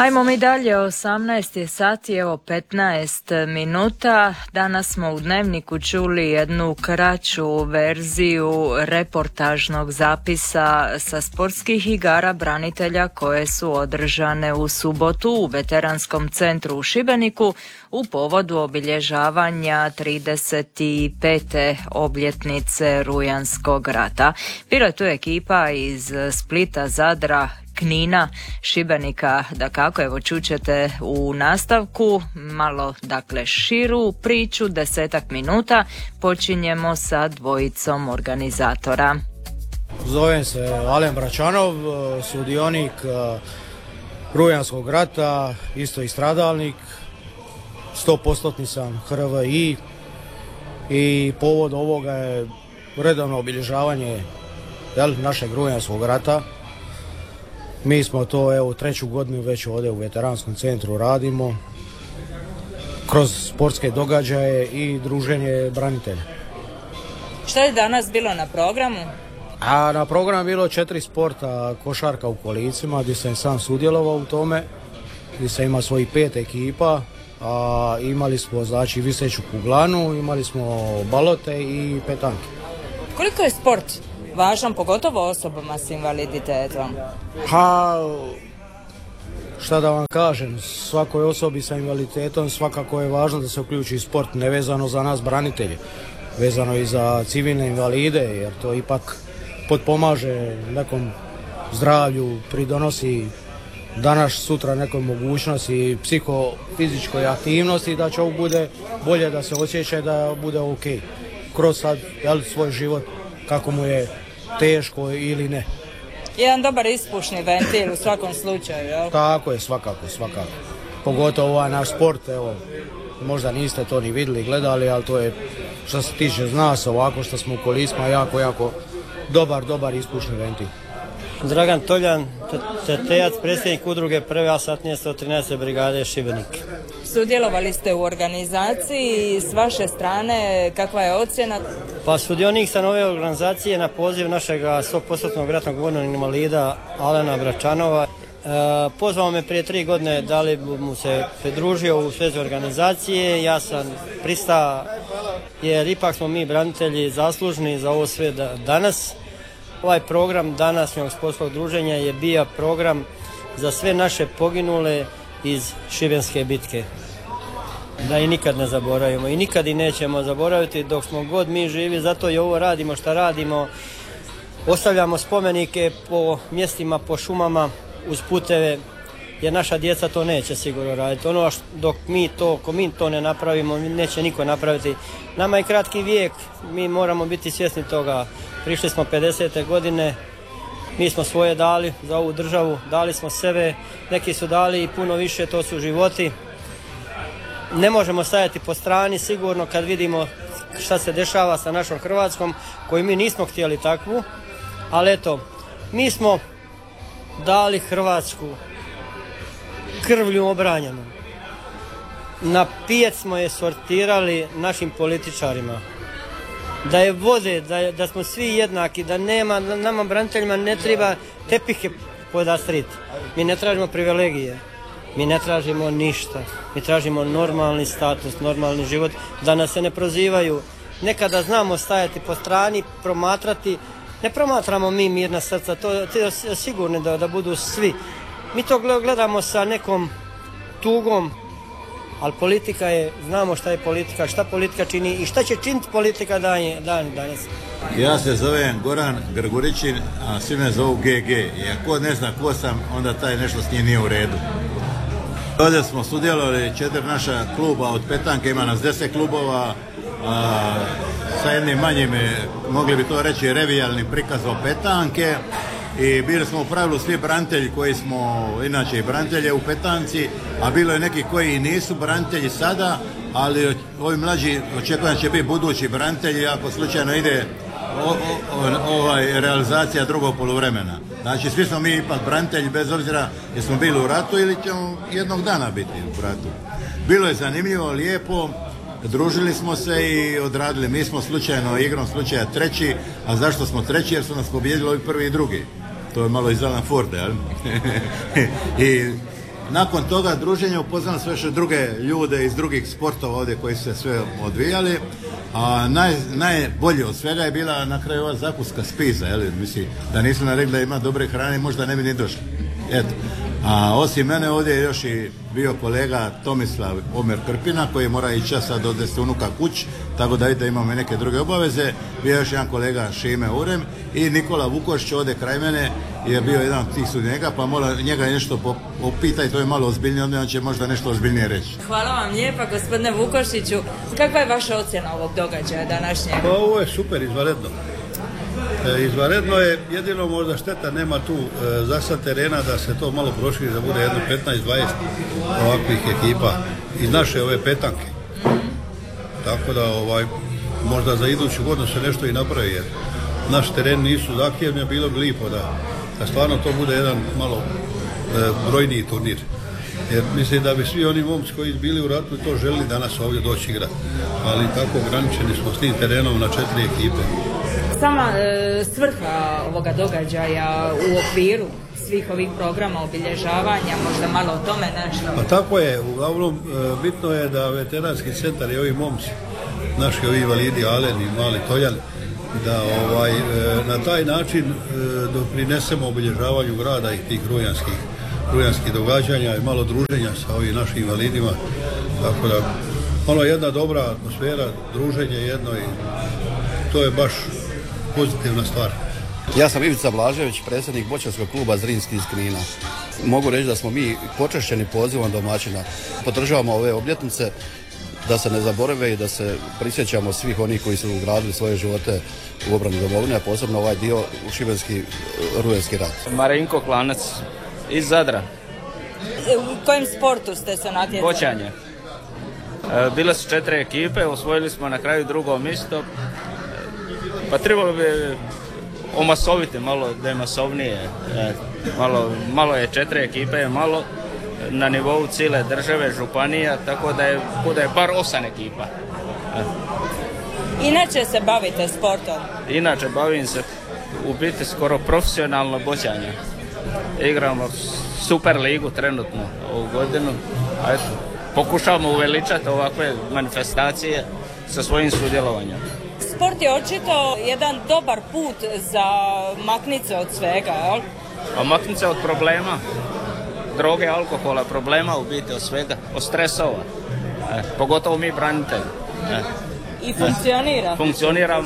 Ajmo mi dalje, 18 sati, evo 15 minuta. Danas smo u Dnevniku čuli jednu kraću verziju reportažnog zapisa sa sportskih igara branitelja koje su održane u subotu u Veteranskom centru u Šibeniku u povodu obilježavanja 35. obljetnice Rujanskog rata. Bila je tu ekipa iz Splita, Zadra, Knina, Šibenika, dakako, evo čućete u nastavku malo, dakle, širu priču, 10 minuta. Počinjemo sa dvojicom organizatora. Zovem se Alen Bračanov, sudionik Rujanskog rata, isto i stradalnik, 100% sam HRVI i povod ovoga je redovno obilježavanje našeg Rujanskog rata. Mi smo to, evo, 3. godinu već ovdje u Veteranskom centru radimo, kroz sportske događaje i druženje branitelja. Što je danas bilo na programu? A na programu bilo 4 sporta, košarka u kolicima, gdje sam sam sudjelovao u tome, gdje sam imao svojih 5 ekipa, a imali smo, znači, viseću kuglanu, imali smo balote i petanke. Koliko je sport važan, pogotovo osobama s invaliditetom? Pa, šta da vam kažem, svakoj osobi sa invaliditetom svakako je važno da se uključi sport, nevezano za nas branitelje, vezano i za civilne invalide, jer to ipak potpomaže nekom zdravlju, pridonosi danas sutra nekoj mogućnosti psihofizičkoj aktivnosti, da čovjek bude bolje, da se osjeća i da bude ok kroz sad, svoj život, kako mu je teško ili ne. Jedan dobar ispušni ventil u svakom slučaju, jel? Tako je, svakako. Pogotovo ovaj naš sport, evo, možda niste to ni vidjeli, gledali, ali to je, što se tiče nas, ovako što smo u kolicima, jako dobar ispušni ventil. Dragan Toljan, tetejac, predsjednik udruge prve satnije 113. brigade Šibenik. Sudjelovali ste u organizaciji, s vaše strane kakva je ocjena? Pa sudionik sam ove organizacije na poziv našeg 100% ratnog vojnog invalida Alena Bračanova. Pozvao me prije 3 godine da li mu se pridružio u svezi organizacije. Ja sam pristao jer ipak smo mi branitelji zaslužni za ovo sve danas. Ovaj program današnjeg sportskog druženja je bio program za sve naše poginule iz Šibenske bitke. Da i nikad ne zaboravimo i nikad i nećemo zaboraviti dok smo god mi živi, zato i ovo radimo što radimo. Ostavljamo spomenike po mjestima, po šumama, uz puteve, jer naša djeca to neće sigurno raditi. Dok mi to ne napravimo, neće niko napraviti. Nama je kratki vijek, mi moramo biti svjesni toga. Prišli smo 50. godine, mi smo svoje dali za ovu državu, dali smo sebe, neki su dali i puno više, to su životi. Ne možemo stajati po strani, sigurno kad vidimo šta se dešava sa našom Hrvatskom, koju mi nismo htjeli takvu, ali eto, mi smo dali Hrvatsku krvlju obranjenu. Na pijet smo je sortirali našim političarima. Da je vode, da smo svi jednaki, da nama braniteljima ne treba tepihe podastriti. Mi ne tražimo privilegije, mi ne tražimo ništa. Mi tražimo normalni status, normalni život, da nas se ne prozivaju. Nekada znamo stajati po strani, promatrati. Ne promatramo mi mirna srca, to je sigurno da budu svi. Mi to gledamo sa nekom tugom, ali politika je, znamo šta je politika, šta politika čini i šta će činiti politika danas. Ja se zovem Goran Grgurićin, a svi me zovu GG. I ako ne zna ko sam, onda taj nešto s njim nije u redu. Ovdje smo sudjelovali 4 naša kluba od petanke, ima nas 10 klubova, sa jednim manjim, mogli bi to reći, revijalni prikaz o petanke. I bili smo u pravilu svi branitelji koji smo inače i branitelje u petanci, a bilo je neki koji nisu branitelji sada, ali ovi mlađi očekujem će biti budući branitelji ako slučajno ide realizacija drugog poluvremena. Znači svi smo mi ipak branitelji bez obzira jesmo bili u ratu ili ćemo jednog dana biti u ratu. Bilo je zanimljivo, lijepo, družili smo se i odradili. Mi smo slučajno, igrom slučaja 3, a zašto smo 3? Jer su nas pobijedili ovi 1. i 2. To je malo iz Alan Forda, jel? I nakon toga druženja upoznali sve još druge ljude iz drugih sportova ovdje koji su se sve odvijali, a najbolje od svega je bila na kraju ova zakuska spiza, mislim, da nismo nam rekli da ima dobre hrane, možda ne bi ni došli. Eto. A osim mene ovdje je još i bio kolega Tomislav Omer Krpina koji mora ići sad odvesti unuka kući, tako da vidite imamo i neke druge obaveze. Bio je još jedan kolega Šime Urem i Nikola Vukošić ovdje kraj mene je bio jedan od tih sudnjega, pa mola njega nešto opita i to je malo ozbiljnije, onda on će možda nešto ozbiljnije reći. Hvala vam lijepa gospodine Vukošiću. Kakva je vaša ocjena ovog događaja današnjeg? Pa ovo je super, izvanredno. Izvanredno je, jedino možda šteta nema tu zasad terena da se to malo proširi, da bude jedno 15-20 ovakvih ekipa iz naše ove petanke. Tako da možda za iduću godinu se nešto i napravi, jer naš teren nisu zahtjevni, bilo bi lijepo da stvarno to bude jedan malo brojniji turnir. Jer mislim da bi svi oni momci koji bili u ratu to želili danas ovdje doći igrati, ali tako ograničeni smo s tim terenom na 4 ekipe. Sama svrha ovoga događaja u okviru svih ovih programa obilježavanja, možda malo o tome nešto? Pa tako je, uglavnom bitno je da veteranski centar i ovi momci, naši ovi invalidi, Alen i Mali Toljan, da na taj način doprinesemo obilježavanju grada i tih rujanskih događanja i malo druženja sa ovim našim invalidima, tako da jedna dobra atmosfera, druženje jedno i to je baš pozitivna stvar. Ja sam Ivica Blažević, predsjednik boćarskog kluba Zrinski iz Knina. Mogu reći da smo mi počašćeni pozivom domaćina. Podržavamo ove obljetnice da se ne zaborave i da se prisjećamo svih onih koji su ugradili svoje živote u obrani domovine, a posebno ovaj dio u šibenski rujanski rat. Marinko Klanac iz Zadra. U kojem sportu ste se natjecali? Boćanje. Bile su 4 ekipe, osvojili smo na kraju drugo mjesto. Pa trebalo bi omasoviti, malo demasovnije. Malo je 4 ekipe, malo na nivou cijele države, županija, tako da je bar 8 ekipa. Inače se bavite sportom? Inače bavim se u biti skoro profesionalno boćanje. Igramo Super ligu trenutno ovu godinu. Pokušavamo uveličati ovakve manifestacije sa svojim sudjelovanjem. Sport je očito jedan dobar put za maknice od svega, jel? A maknice od problema, droge, alkohola, problema u biti od svega, od stresova. Pogotovo mi branitelji. I funkcionira? Funkcionira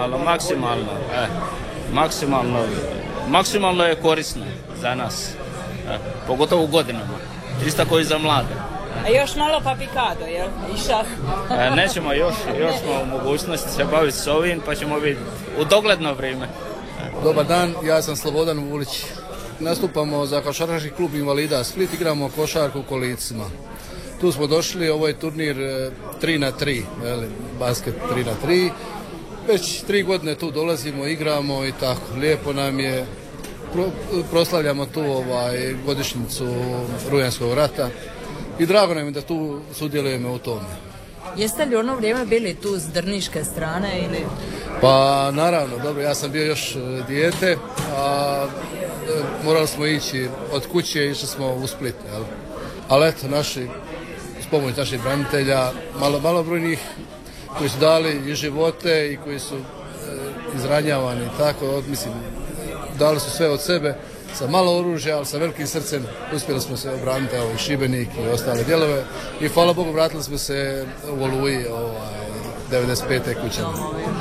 maksimalno je korisno za nas, pogotovo u godinama, isto koji za mlade. A još malo pa pikado, jel? I šah? Nećemo još smo u mogućnosti se baviti s ovim, pa ćemo vidjeti u dogledno vrijeme. Dobar dan, ja sam Slobodan Vulić. Nastupamo za košarkaški klub invalida Split, igramo košarku u kolicima. Tu smo došli, ovo je turnir 3x3, basket 3x3. Već 3 godine tu dolazimo, igramo i tako. Lijepo nam je, proslavljamo tu godišnjicu Rujanskog rata. I drago nam je da tu sudjelujemo u tome. Jeste li ono vrijeme bili tu s drniške strane ili? Pa naravno, dobro, ja sam bio još dijete, a morali smo ići od kuće, išli smo u Split, jel? Ali eto, s pomoć naših branitelja, malobrojnih koji su dali i živote i koji su izranjavani, tako, mislim, dali su sve od sebe, sa malo oružja, ali sa velikim srcem uspjeli smo se obraniti, i Šibenik i ostale dijelove i hvala Bogu vratili smo se u Oluji 95. kućama.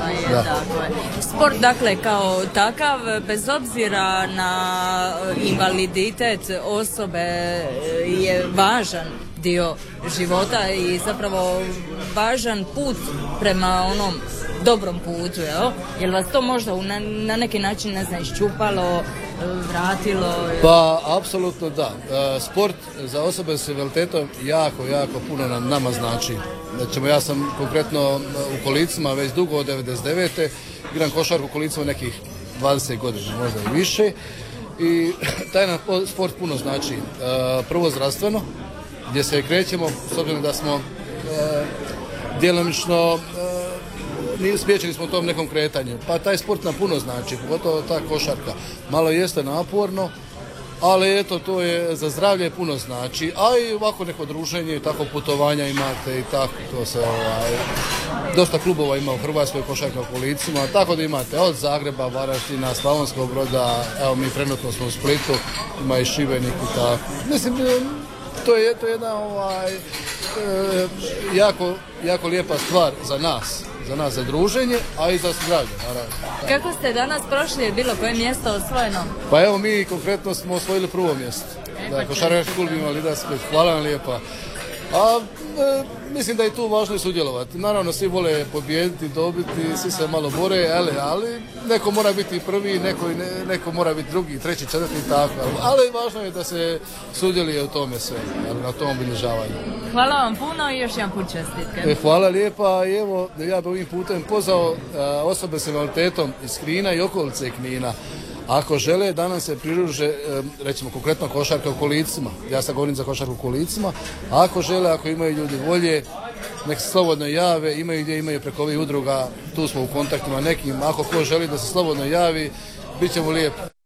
Sport dakle kao takav, bez obzira na invaliditet osobe, je važan dio života i zapravo važan put prema onom dobrom putu, jel vas to možda na neki način, ne znam, iščupalo, vratilo? Pa, apsolutno da. Sport za osobe s invaliditetom jako puno nama znači. Znači, ja sam konkretno u kolicima već dugo od 99. Igram košarku u kolicima nekih 20 godina, možda i više. I taj nam sport puno znači. Prvo zdravstveno, gdje se krećemo, s obzirom da smo djelomično spriječili smo u tom nekom kretanju. Pa taj sport nam puno znači, pogotovo ta košarka. Malo jeste naporno, ali eto, to je za zdravlje puno znači, a i ovako neko druženje, tako putovanja imate i tako, to se dosta klubova ima u Hrvatskoj, košarka u kolicima, tako da imate od Zagreba, Varaždina, Slavonskog Broda, evo mi trenutno smo u Splitu, ima i Šibenik i tako. Mislim, to je jedna jako lijepa stvar za nas za druženje, a i za zdravlje, naravno. Kako ste danas prošli, bilo koje mjesto osvojeno? Pa evo, mi konkretno smo osvojili prvo mjesto. Košarkaški klub Invalida Split, hvala vam lijepa. A mislim da je tu važno i sudjelovati. Naravno, svi vole pobijediti, dobiti, svi se malo bore, ali neko mora biti prvi, neko mora biti drugi, treći, četvrti i tako. Ali važno je da se sudjeluje u tome sve, na tom obilježavanju. Hvala vam puno i još jedan put čestitke. Hvala lijepa i evo, ja bih ovim putem pozvao osobe s invaliditetom iz Knina i okolice Knina. Ako žele da nam se pridruže, recimo konkretno košarka u kolicima, ja sad govorim za košarku u kolicima, ako žele, ako imaju ljudi volje, nek se slobodno jave, imaju preko ovih udruga, tu smo u kontaktima nekim, ako ko želi da se slobodno javi, bit će mu lijepo.